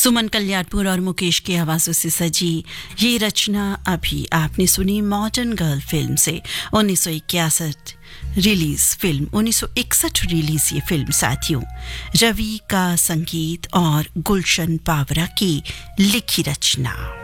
सुमन कल्याणपुर और मुकेश की आवाजों से सजी ये रचना अभी आपने सुनी मॉडर्न गर्ल फिल्म से 1961 रिलीज फिल्म 1961 रिलीज ये फिल्म साथियों रवि का संगीत और गुलशन पावरा की लिखी रचना।